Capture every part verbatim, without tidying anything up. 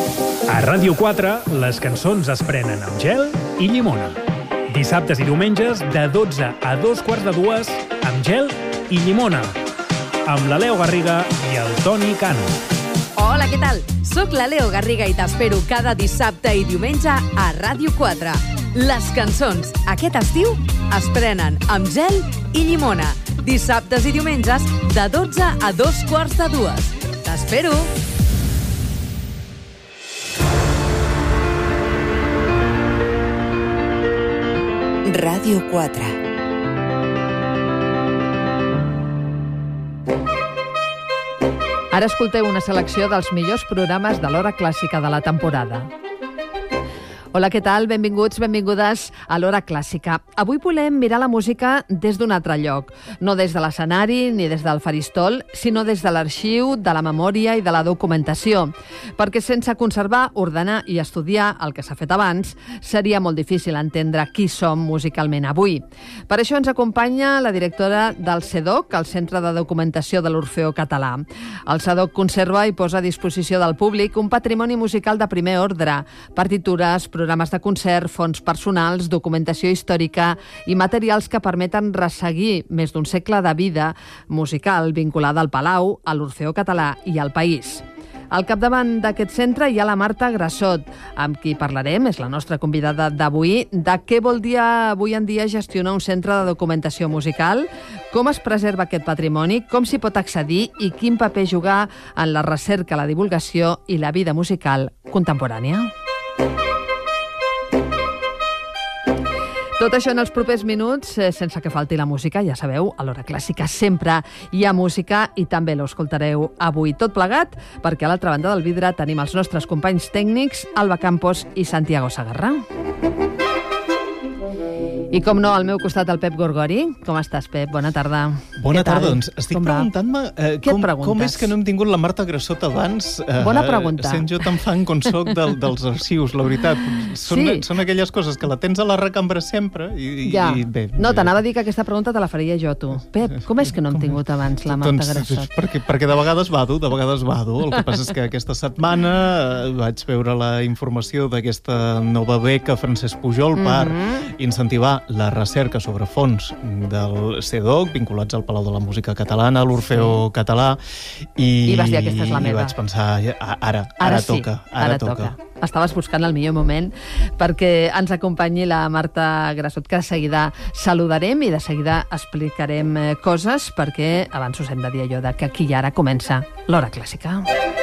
A Ràdio quatre, les cançons es prenen amb gel i llimona. Dissabtes i diumenges, de dotze a dos quarts de dues, amb gel i llimona. Amb la Leo Garriga i el Toni Cano. Hola, què tal? Soc la Leo Garriga i t'espero cada dissabte i diumenge a Ràdio quatre. Les cançons aquest estiu es prenen amb gel i llimona. Dissabtes i diumenges de dotze a dos quarts de dues. T'espero! Ràdio quatre. Ara escolteu una selecció dels millors programes de l'hora clàssica de la temporada. Hola, què tal? Benvinguts, benvingudes a l'Hora Clàssica. Avui volem mirar la música des d'un altre lloc. No des de l'escenari ni des del faristol, sinó des de l'arxiu, de la memòria i de la documentació. Perquè sense conservar, ordenar i estudiar el que s'ha fet abans, seria molt difícil entendre qui som musicalment avui. Per això ens acompanya la directora del CEDOC, el Centre de Documentació de l'Orfeó Català. El CEDOC conserva i posa a disposició del públic un patrimoni musical de primer ordre, partitures, programes de concert, fons personals, documentació històrica i materials que permeten resseguir més d'un segle de vida musical vinculada al Palau, a l'Orfeó Català i al país. Al capdavant d'aquest centre hi ha la Marta Grassot, amb qui parlarem, és la nostra convidada d'avui, de què vol dir avui en dia gestionar un centre de documentació musical, com es preserva aquest patrimoni, com s'hi pot accedir i quin paper jugar en la recerca, la divulgació i la vida musical contemporània. Tot això en els propers minuts, sense que falti la música, ja sabeu, a l'Hora Clàssica sempre hi ha música i també l'escoltareu avui. Tot plegat, perquè a l'altra banda del vidre tenim els nostres companys tècnics, Alba Campos i Santiago Sagarra. I com no, al meu costat el Pep Gorgori. Com estàs, Pep? Bona tarda. Bona tarda, doncs estic preguntant-me eh, com, com és que no hem tingut la Marta Grassot abans. Eh, Bona pregunta. Sent jo tan fan com soc del, dels arxius, la veritat. Són, Sí. són aquelles coses que la tens a la recambra sempre i, Ja. i bé. No, t'anava a dir que aquesta pregunta te la faria jo, tu. Pep, com és que no hem tingut abans la Marta doncs, Grassot? perquè, perquè de vegades vado, de vegades vado. El que passa és que aquesta setmana eh, vaig veure la informació d'aquesta nova beca Francesc Pujol per Mhm. incentivar la recerca sobre fons del CEDOC vinculats al Palau de la Música Catalana, a l'Orfeó Català, i, I vas dir, aquesta és la meva. i vaig pensar, ja, ara, ara, Ara sí, toca, ara, ara toca. toca. Estaves buscant el millor moment perquè ens acompanyi la Marta Grassot, que de seguida saludarem i de seguida explicarem eh, coses, perquè abans us hem de dir allò de que aquí i ara comença l'Hora Clàssica.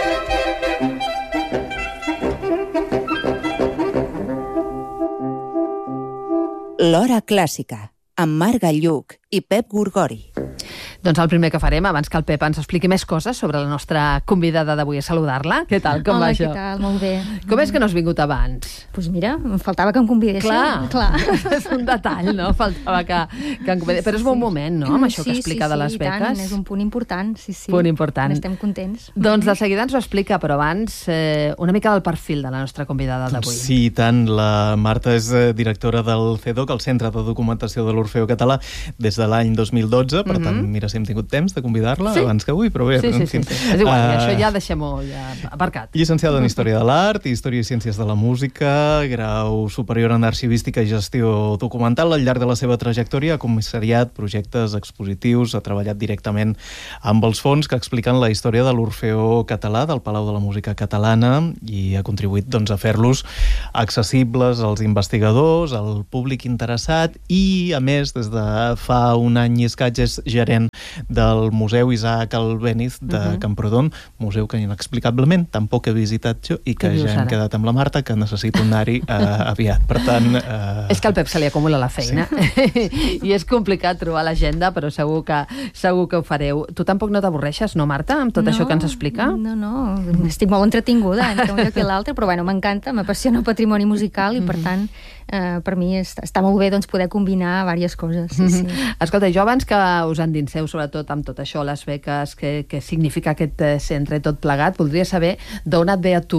L'Hora Clàssica, amb Marc Galluc i Pep Gorgori. Doncs el primer que farem, abans que el Pep ens expliqui més coses sobre la nostra convidada d'avui, a saludar-la. Què tal? Com Hola, va això? què tal? Molt bé. Com és que no has vingut abans? Doncs pues mira, em faltava que em convidessin. Clar, Clar. és un detall, no? Faltava que, que em convidés. Però és bon moment, no?, amb això sí, que explica sí, de les sí, beques. i tant, és un punt important, sí, sí. Punt important. N'estem contents. Doncs de seguida ens ho explica, però abans eh, una mica del perfil de la nostra convidada d'avui. Sí, i tant. La Marta és eh, directora del CEDOC, el Centre de Documentació de l'Orfeó Català, des de l'any dos mil dotze. Per tant, Mhm. mira si hem tingut temps de convidar-la Sí. abans que avui, però bé, Sí, sí, en sí, fi. sí. És igual, Uh, això ja deixem-ho ja aparcat. Llicenciada en Història de l'Art, Història i Ciències de la Música, grau superior en Arxivística i Gestió Documental. Al llarg de la seva trajectòria ha comissariat projectes expositius, ha treballat directament amb els fons que expliquen la història de l'Orfeó Català, del Palau de la Música Catalana, i ha contribuït doncs, a fer-los accessibles als investigadors, al públic interessat, i a més, des de fa un any i escaig és gerent del Museu Isaac Albéniz de Mhm. Camprodon, museu que inexplicablement tampoc he visitat jo i que Què dius ja hem ara? quedat amb la Marta, que necessito anar-hi eh, aviat. Per tant... Eh... És que al Pep se li acumula la feina i és complicat trobar l'agenda, però segur que, segur que ho fareu. Tu tampoc no t'avorreixes, no, Marta, amb tot no, això que ens explica? No, no, estic molt entretinguda entre un lloc i l'altre, però bueno, m'encanta, m'apassiona el patrimoni musical i per tant eh, per mi està, està molt bé doncs, poder combinar diverses coses. Sí, sí. Escolta, jo abans que us endinseu sobretot amb tot això, les beques, què, què significa aquest eh, centre tot plegat, voldria saber d'on et ve a tu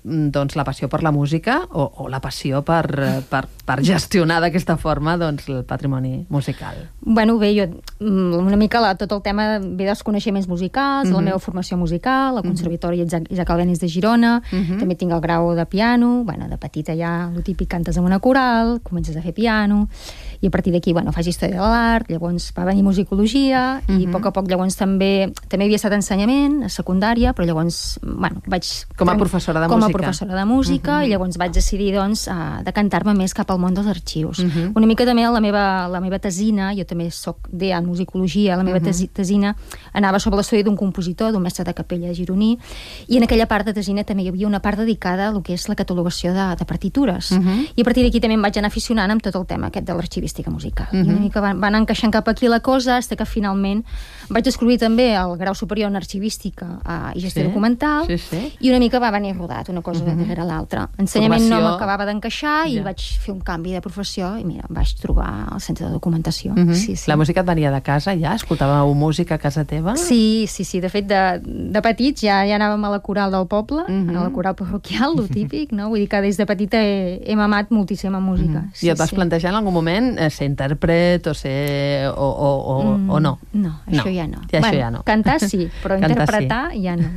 doncs, la passió per la música o, o la passió per, per, per gestionar d'aquesta forma doncs, el patrimoni musical? Bueno, bé, jo una mica la, tot el tema ve dels coneixements musicals, mm-hmm. la meva formació musical, al Conservatori mm-hmm. Isaac Albéniz de Girona, mm-hmm. també tinc el grau de piano, bueno, de petita ja el típic cantes en una coral, comences a fer piano, i a partir d'aquí, bueno, faig història de l'art, llavors va venir musicologia, mm-hmm. i a poc a poc llavors també també havia estat ensenyament, a secundària, però llavors, bueno, vaig... Com a professora de com música. Com a professora de música, uh-huh. i llavors vaig decidir, doncs, a decantar-me més cap al món dels arxius. Uh-huh. Una mica també la meva, la meva tesina, jo també soc D A en musicologia, la meva uh-huh. tesina anava sobre l'estudi d'un compositor, d'un mestre de capella gironí, i en aquella part de tesina també hi havia una part dedicada a lo que és la catalogació de, de partitures. Uh-huh. I a partir d'aquí també em vaig anar aficionant amb tot el tema aquest de l'arxivística musical. Uh-huh. I una mica van, van encaixant cap aquí la cosa, fins que finalment vaig descobrir també el grau superior en arxivística uh, i gestió sí, documental, sí, sí. i una mica va venir rodat, una cosa uh-huh. darrere l'altra. Ensenyament Formació... no m'acabava d'encaixar i ja. vaig fer un canvi de professió i mira, em vaig trobar al centre de documentació. Uh-huh. sí, sí. La música et venia de casa ja? Escoltàveu música a casa teva? Sí, sí, sí. De fet, de, de petits ja, ja anàvem a la coral del poble, uh-huh. a la coral parroquial, lo típic, no? Vull dir que des de petita he, he mamat moltíssima música. Uh-huh. Sí, I et vas sí. plantejar en algun moment eh, ser intèrpret o ser... o, o, o, mm, o no? No, això no. ja no. Ja, bueno, això ja no. Cantar sí, però cantar interpretar sí. ja no.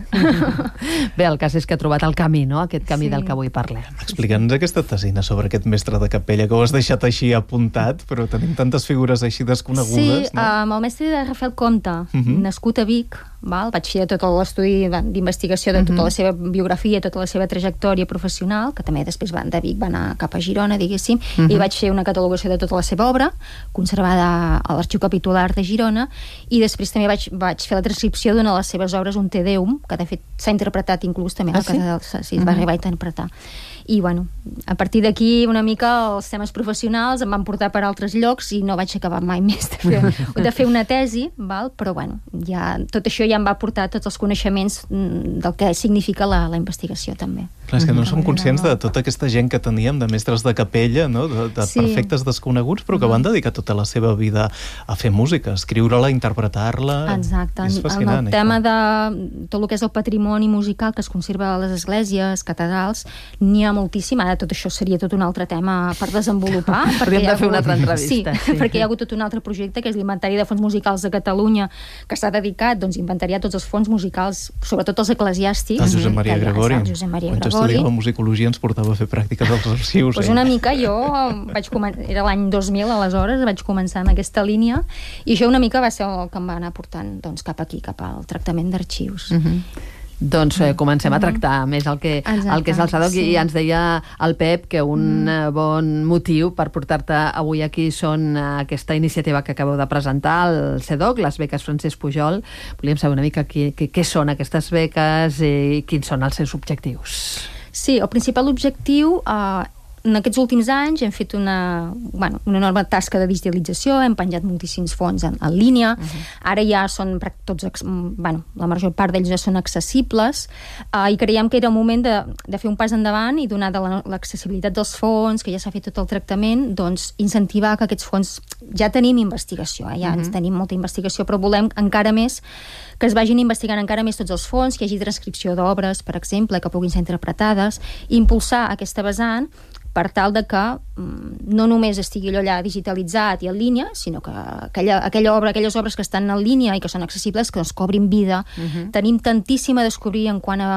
Bé, el cas és que ha trobat el camí, no? Aquest camí sí. del que avui parlem. Explica'ns aquesta tesina sobre aquest mestre de capella, que ho has deixat així apuntat, però tenim tantes figures així desconegudes. Sí, no? amb el mestre de Rafael Comte, uh-huh. nascut a Vic, val? Vaig fer tot l'estudi d'investigació de tota uh-huh. la seva biografia, tota la seva trajectòria professional, que també després van de Vic va anar cap a Girona, diguéssim, uh-huh. i vaig fer una catalogació de tota la seva obra, conservada a l'Arxiu Capitular de Girona, i després també vaig, vaig fer la transcripció d'una de les seves obres, un Te Deum, que de fet s'ha interpretat inclús també ah, a la sí? Catedral, sí, es va uh-huh. arribar a interpretar. I, bueno, a partir d'aquí una mica els temes professionals em van portar per altres llocs i no vaig acabar mai més de fer, de fer una tesi, val? Però, bueno, ja, tot això ja em va portar tots els coneixements del que significa la, la investigació, també. Clar, és que no som conscients de tota aquesta gent que teníem, de mestres de capella, no? de, de sí. perfectes desconeguts, però que van dedicar tota la seva vida a fer música, a escriure-la, a interpretar-la... Exacte. És fascinant. En el tema de tot el que és el patrimoni musical que es conserva a les esglésies, catedrals, n'hi ha moltíssim. Ara tot això seria tot un altre tema per desenvolupar. Hauríem de fer una altra entrevista. Sí, sí, perquè hi ha hagut tot un altre projecte, que és l'Inventari de Fons Musicals de Catalunya, que s'ha dedicat doncs, a inventariar tots els fons musicals, sobretot els eclesiàstics. El Josep Maria Gregori. El Josep Maria Gregori. Estudiar la musicologia ens portava a fer pràctiques als arxius. Pues eh? una mica jo vaig començar, era l'any dos mil aleshores, vaig començar en aquesta línia i això una mica va ser el que em va anar portant doncs, cap aquí, cap al tractament d'arxius. Uh-huh. Doncs eh, comencem a tractar més el que, el que és el SADOC, sí. I ens deia el Pep que un mm. bon motiu per portar-te avui aquí són aquesta iniciativa que acabeu de presentar, el SADOC, les beques Francesc Pujol. Volíem saber una mica què, què, què són aquestes beques i quins són els seus objectius. Sí, el principal objectiu eh, en aquests últims anys hem fet una, bueno, una enorme tasca de digitalització, hem penjat moltíssims fons en, en línia, uh-huh. ara ja són tots, bueno, la major part d'ells ja són accessibles, uh, i creiem que era el moment de, de fer un pas endavant i donar de l'accessibilitat dels fons, que ja s'ha fet tot el tractament, doncs incentivar que aquests fons, ja tenim investigació, eh? ja uh-huh. ens tenim molta investigació, però volem encara més que es vagin investigant encara més tots els fons, que hi hagi transcripció d'obres, per exemple, que puguin ser interpretades, i impulsar aquesta vessant per tal de que no només estigui allò allà digitalitzat i en línia, sinó que aquella, aquella obra, aquelles obres que estan en línia i que són accessibles, que ens cobrin vida. Uh-huh. Tenim tantíssim a descobrir en quant a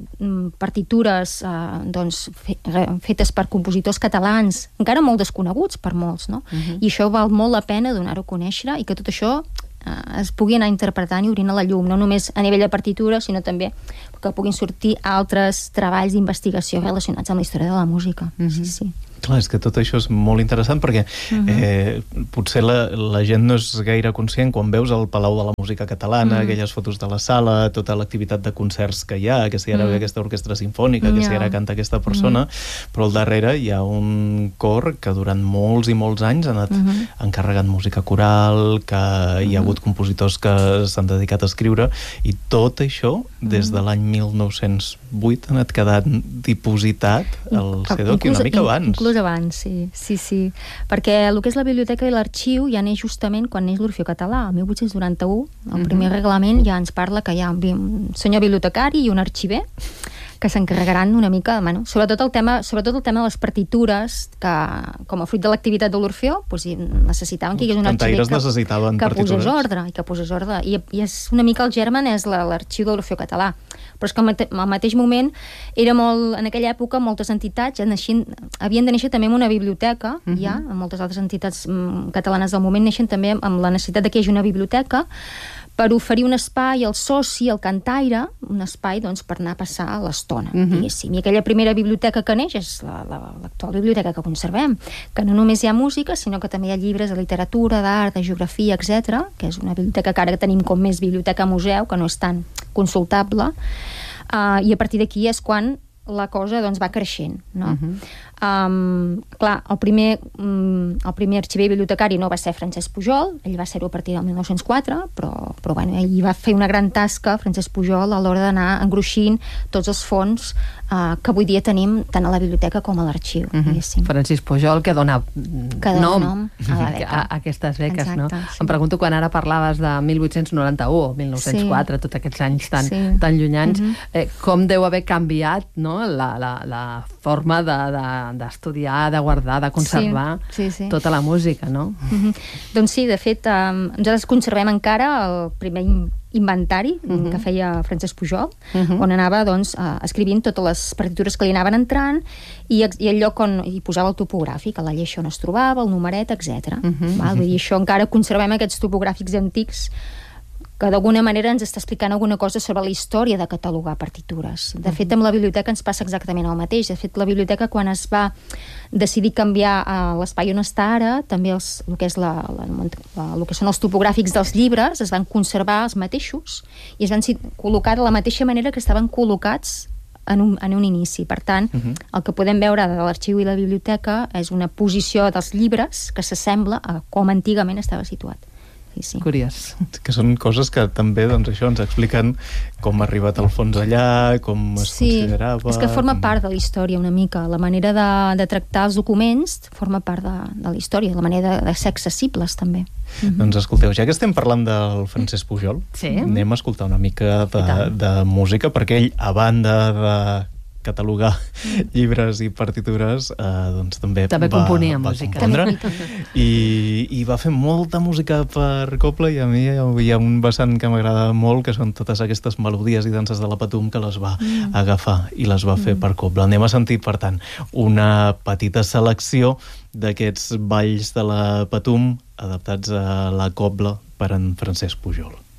partitures eh, doncs, fetes per compositors catalans, encara molt desconeguts per molts, no? Uh-huh. I això val molt la pena donar-ho a conèixer i que tot això es pugui anar interpretant i obrint a la llum, no només a nivell de partitura, sinó també que puguin sortir altres treballs d'investigació relacionats amb la història de la música. Mm-hmm. Sí, sí. Clar, és que tot això és molt interessant perquè uh-huh. eh, potser la, la gent no és gaire conscient quan veus el Palau de la Música Catalana, uh-huh. aquelles fotos de la sala, tota l'activitat de concerts que hi ha, que si ara uh-huh. ve aquesta orquestra sinfònica, que yeah. si ara canta aquesta persona, uh-huh. però al darrere hi ha un cor que durant molts i molts anys ha anat uh-huh. encarregant música coral, que uh-huh. hi ha hagut compositors que s'han dedicat a escriure, i tot això, des de l'any mil nou-cents vuit, ha anat quedant dipositat al SADOC i una mica abans. Inclús abans, sí, sí, sí. Perquè el que és la biblioteca i l'arxiu ja neix justament quan neix l'Orfeó Català, el mil vuit-cents noranta-u. El primer uh-huh. reglament ja ens parla que hi ha un senyor bibliotecari i un arxiver que s'encarregaran una mica, bueno, sobretot el tema, sobretot el tema de les partitures, que com a fruit de l'activitat de l'Orfeó, doncs, necessitaven que hi hagués un arxiver que, que posés ordre, i que posés ordre. I, i és una mica el germen és l'arxiu de l'Orfeó català. Però és que al mateix moment era molt, en aquella època moltes entitats naixien, havien de néixer també en una biblioteca, uh-huh. ja, moltes altres entitats mm, catalanes del moment neixen també amb la necessitat de que hi hagi una biblioteca per oferir un espai al soci, al cantaire, un espai doncs, per anar a passar l'estona, uh-huh. diguéssim. I aquella primera biblioteca que neix és la, la, l'actual biblioteca que conservem, que no només hi ha música, sinó que també hi ha llibres de literatura, d'art, de geografia, etcètera, que és una biblioteca que ara tenim com més biblioteca-museu, que no és tan consultable, uh, i a partir d'aquí és quan la cosa doncs, va creixent, no? Uh-huh. Um, clar, el primer, um, el primer arxiver bibliotecari no va ser Francesc Pujol, ell va ser-ho a partir del mil nou-cents quatre, però, però bueno, ell va fer una gran tasca, Francesc Pujol, a l'hora d'anar engruixint tots els fons uh, que avui dia tenim tant a la biblioteca com a l'arxiu. Uh-huh. Francesc Pujol, que dona que dona nom, nom a, la beca. a, a aquestes beques. Exacte, no? Sí. Em pregunto, quan ara parlaves de mil vuit-cents noranta-u o mil nou-cents quatre, sí. tots aquests anys tan, sí. tan llunyans, uh-huh. eh, com deu haver canviat, no? la, la, la forma de, de d'estudiar, de guardar, de conservar sí, sí, sí. tota la música, no? Uh-huh. Doncs sí, de fet, um, nosaltres conservem encara el primer inventari uh-huh. que feia Francesc Pujol, uh-huh. on anava doncs, uh, escrivint totes les partitures que li anaven entrant i, i el lloc on hi posava el topogràfic, a la lleixa on es trobava, el numeret, etcètera. Uh-huh. Val? Vull dir, això encara conservem aquests topogràfics antics que d'alguna manera ens està explicant alguna cosa sobre la història de catalogar partitures. De fet, amb la biblioteca ens passa exactament el mateix. De fet, la biblioteca, quan es va decidir canviar uh, l'espai on està ara, també els, el, que és la, la, la, el que són els topogràfics dels llibres es van conservar els mateixos i es van col·locar de la mateixa manera que estaven col·locats en un, en un inici. Per tant, uh-huh. el que podem veure de l'arxiu i la biblioteca és una posició dels llibres que s'assembla a com antigament estava situat. Sí, sí. Curiós. Que són coses que també doncs, això ens expliquen com ha arribat el fons allà, com es sí, considerava... És que forma com... part de la història una mica. La manera de, de tractar els documents forma part de, de la història, la manera de, de ser accessibles també. Mm-hmm. Doncs escolteu, ja que estem parlant del Francesc Pujol, sí. anem a escoltar una mica de, de música, perquè ell, a banda de catalogar mm. llibres i partitures, eh, doncs també, també va, componia va música. compondre i, i va fer molta música per coble, i a mi hi ha un vessant que m'agrada molt, que són totes aquestes melodies i danses de la Patum que les va mm. agafar i les va fer mm. per coble. Anem a sentir, per tant, una petita selecció d'aquests balls de la Patum adaptats a la cobla per en Francesc Pujol.